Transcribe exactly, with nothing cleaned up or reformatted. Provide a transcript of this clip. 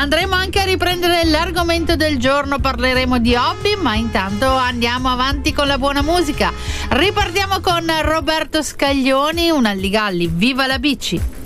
Andremo anche a riprendere l'argomento del giorno, parleremo di hobby, ma intanto andiamo avanti con la buona musica. Ripartiamo con Roberto Scaglioni, un Alligalli, viva la bici!